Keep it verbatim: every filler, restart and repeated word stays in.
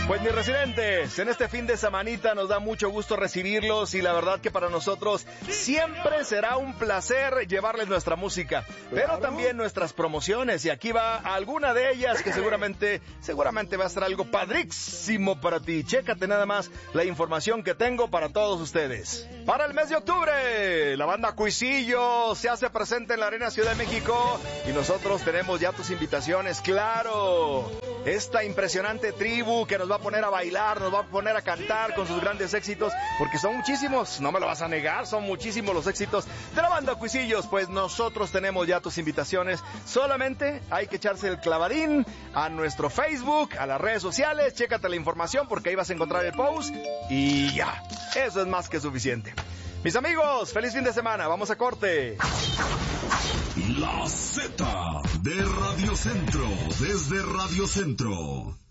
Pues mis residentes, en este fin de semanita nos da mucho gusto recibirlos y la verdad que para nosotros siempre será un placer llevarles nuestra música, pero Claro. también nuestras promociones, y aquí va alguna de ellas que seguramente, seguramente va a ser algo padrísimo para ti. Chécate nada más la información que tengo para todos ustedes. Para el mes de octubre, la banda Cuisillo se hace presente en la Arena Ciudad de México y nosotros tenemos ya tus invitaciones, claro. Esta impresionante tribu que nos va a poner a bailar, nos va a poner a cantar con sus grandes éxitos, porque son muchísimos, no me lo vas a negar, son muchísimos los éxitos de la banda Cuisillos. Pues nosotros tenemos ya tus invitaciones, solamente hay que echarse el clavadín a nuestro Facebook, a las redes sociales, chécate la información porque ahí vas a encontrar el post y ya, eso es más que suficiente. Mis amigos, feliz fin de semana, vamos a corte. La Z de Radio Centro, desde Radio Centro.